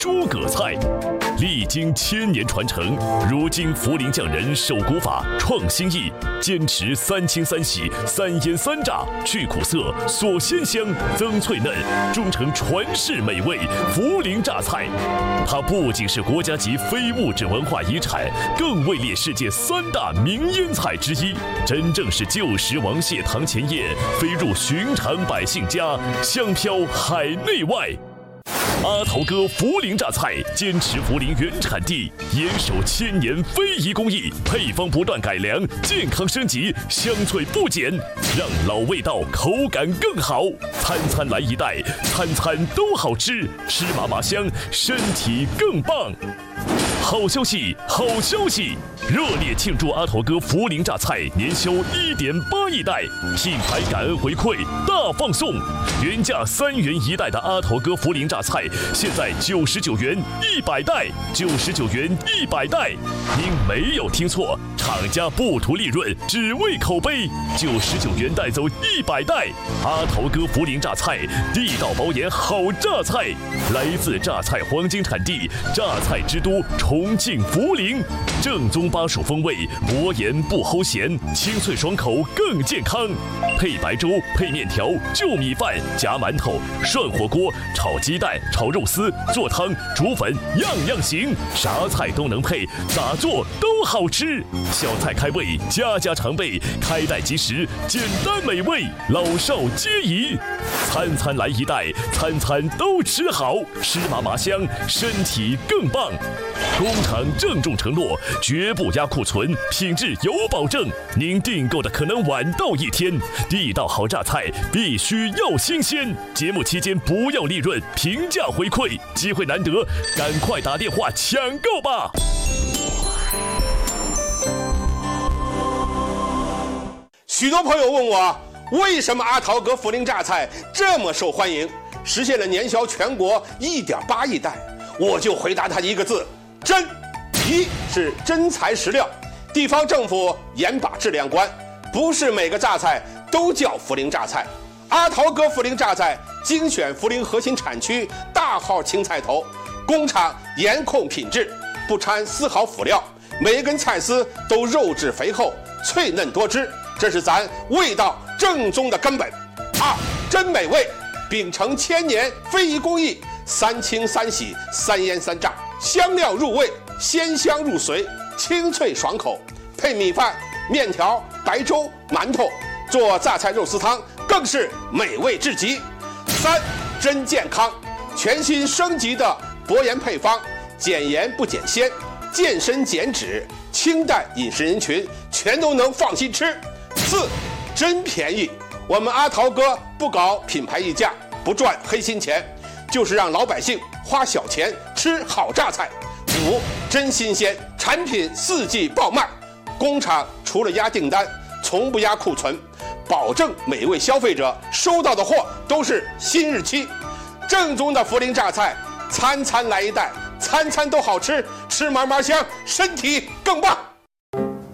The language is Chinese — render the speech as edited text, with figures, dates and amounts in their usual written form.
诸葛菜。历经千年传承，如今涪陵匠人守古法，创新意，坚持3清3洗3腌3炸，去苦涩，锁鲜香，增脆嫩，终成传世美味涪陵榨菜。它不仅是国家级非物质文化遗产，更位列世界3大名腌菜之一，真正是旧时王谢堂前燕，飞入寻常百姓家，香飘海内外。阿桃哥涪陵榨菜坚持涪陵原产地，严守1000年非遗工艺，配方不断改良，健康升级，香脆不减，让老味道口感更好。餐餐来一袋，餐餐都好吃，吃麻麻香，身体更棒。好消息，好消息！热烈庆祝阿桃哥涪陵榨菜年销1.8亿袋，品牌感恩回馈大放送，原价3元1袋的阿桃哥涪陵榨菜，现在99元100袋，99元100袋。您没有听错，厂家不图利润，只为口碑，99元带走100袋。阿桃哥涪陵榨菜，地道保研好榨菜，来自榨菜黄金产地，榨菜之都重庆涪陵，正宗巴蜀风味，薄盐不齁咸，清脆爽口更健康。配白粥，配面条，就米饭，夹馒头，涮火锅，炒鸡蛋，炒肉丝，做汤，煮粉，样样行，啥菜都能配，咋做都好吃。小菜开胃，家家常备，开袋即食，简单美味，老少皆宜。餐餐来一袋，餐餐都吃好，吃麻麻香，身体更棒。工厂郑重承诺，绝不压库存，品质有保证。您订购的可能晚到1天，地道好榨菜必须要新鲜。节目期间不要利润，平价回馈，机会难得，赶快打电话抢购吧！ 许多朋友问我，为什么阿桃哥涪陵榨菜这么受欢迎，实现了年销全国1.8亿袋？我就回答他一个字：真。一是真材实料，地方政府严把质量关，不是每个榨菜都叫涪陵榨菜。阿桃哥涪陵榨菜精选涪陵核心产区大号青菜头，工厂严控品质，不掺丝毫辅料，每一根菜丝都肉质肥厚，脆嫩多汁，这是咱味道正宗的根本。二，真美味，秉承1000年非遗工艺，3清3洗3腌3炸，香料入味，鲜香入髓，清脆爽口，配米饭、面条、白粥、馒头，做榨菜肉丝汤更是美味至极。三，真健康，全新升级的薄盐配方，减盐不减鲜，健身减脂，清淡饮食人群全都能放心吃。四，真便宜，我们阿桃哥不搞品牌溢价，不赚黑心钱，就是让老百姓花小钱吃好榨菜。五，真新鲜，产品4季爆卖，工厂除了压订单，从不压库存，保证每位消费者收到的货都是新日期。正宗的涪陵榨菜，餐餐来一袋，餐餐都好吃，吃嘛嘛香，身体更棒。